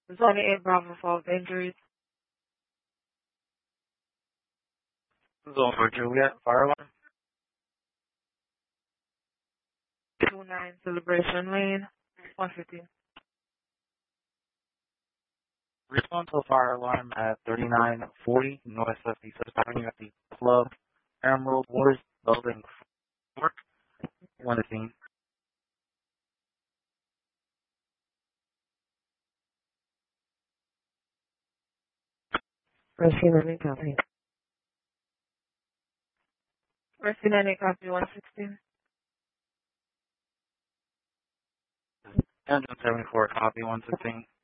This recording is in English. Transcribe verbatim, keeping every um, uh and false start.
Zone eight Bravo Falls injuries. Zone for Juliet, fire alarm. two nine Celebration Lane, one fifty. Respond to a fire alarm at thirty-nine forty North of the Fifth Avenue at the Club Emerald Wars Building four. One scene. Mercy Nanny copy. Mercy Nanny copy one sixteen. Engine seventy-four copy one sixteen.